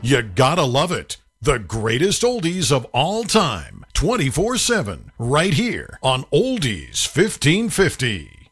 You gotta love it. The greatest oldies of all time, 24/7, right here on Oldies 1550.